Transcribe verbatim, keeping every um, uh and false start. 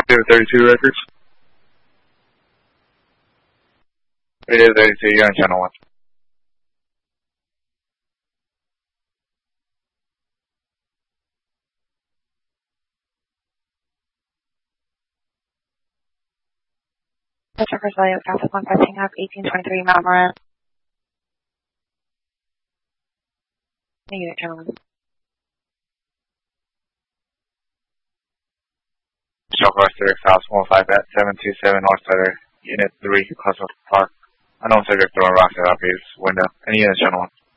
Zero thirty-two records. It is thirty-two, you're on channel one. Truckers Value, traffic one five, hang up, eighteen twenty-three, Mount Moran. Negative, channel one. Southwest Direct House one five at seven two seven North Sutter, Unit three, Cluster Park. Unknown subject throwing rocks at our base window. Any units, channel one.